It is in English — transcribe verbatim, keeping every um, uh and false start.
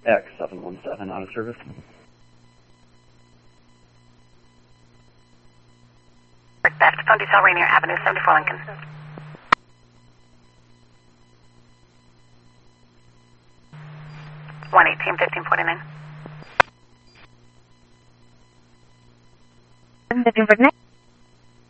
X seven one seven out of service. Theft, Phone Detail, Rainier Avenue, seventy-four Lincoln. one eighteen, fifteen forty-nine.